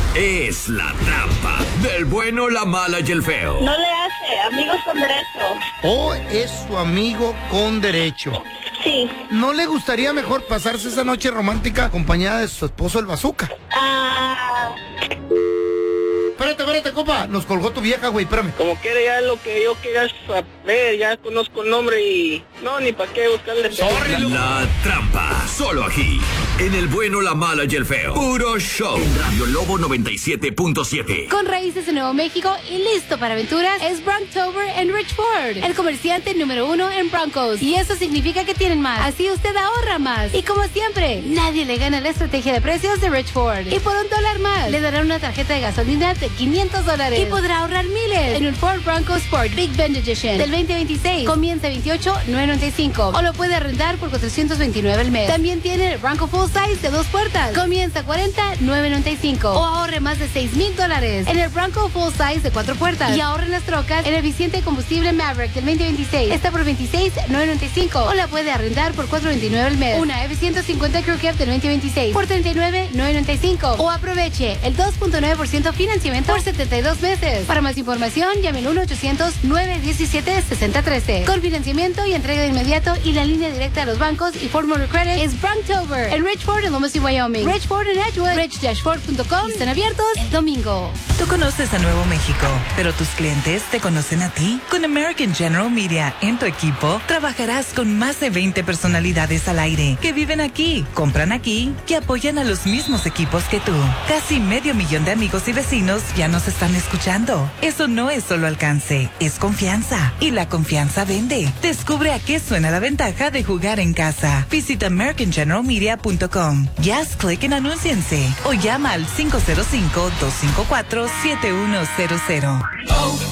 es La Trampa, del bueno, la mala y el feo. No le hace, amigos con derecho. Oh, es su amigo con derecho. Sí. ¿No le gustaría mejor pasarse esa noche romántica acompañada de su esposo el bazooka? Espérate, compa. Nos colgó tu vieja, güey, espérame. Como quiere ya lo que yo quiera saber, ya conozco el nombre y... No, ni para qué buscarle... La Trampa, solo aquí, en el bueno, la mala y el feo. Puro show. En Radio Lobo 97.7. Con raíces en Nuevo México y listo para aventuras, es Bronktober en Rich Ford, el comerciante número 1 en Broncos. Y eso significa que tienen más. Así usted ahorra más. Y como siempre, nadie le gana la estrategia de precios de Rich Ford. Y por $1 más, le darán una tarjeta de gasolina de $500 y podrá ahorrar miles en un Ford Bronco Sport Big Bend Edition del 2026. Comienza $28,995 o lo puede arrendar por $429 al mes. También tiene el Bronco Full Size de 2 puertas. Comienza $40,995 o ahorre más de $6,000 en el Bronco Full Size de 4 puertas y ahorre en las trocas en el eficiente combustible Maverick del 2026. Está por $26,995 o la puede arrendar por $429 al mes. Una F-150 Crew Cab del 2026 por $39,995 o aproveche el 2.9% financiamiento por 72 meses. Para más información, llame al 1-800-917-6013. Con financiamiento y entrega de inmediato y la línea directa a los bancos y Ford Motor Credit es Bronktober en Richford en Lomas y Wyoming. Richford en Edgewood, rich-ford.com. Están abiertos el domingo. Tú conoces a Nuevo México, pero tus clientes te conocen a ti. Con American General Media en tu equipo, trabajarás con más de 20 personalidades al aire que viven aquí, compran aquí, que apoyan a los mismos equipos que tú. Casi 500,000 de amigos y vecinos ya nos están escuchando. Eso no es solo alcance, es confianza. Y la confianza vende. Descubre a qué suena la ventaja de jugar en casa. Visita AmericanGeneralMedia.com. Y haz clic en Anúnciense o llama al 505-254-7100.